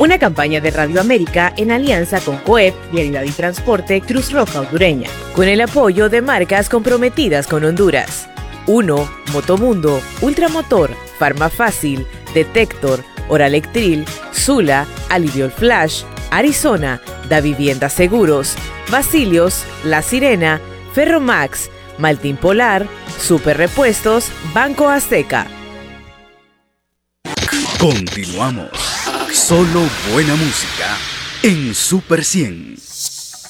Una campaña de Radio América en alianza con COEP, Vialidad y Transporte, Cruz Roja Hondureña, con el apoyo de marcas comprometidas con Honduras. 1. Motomundo, Ultramotor, Farmafácil, Detector, Oralectril, Sula, Aliviol Flash, Arizona, Da Vivienda Seguros, Basilios, La Sirena, Ferromax, Maltín Polar, Super Repuestos, Banco Azteca. Continuamos. Solo buena música en Super 100.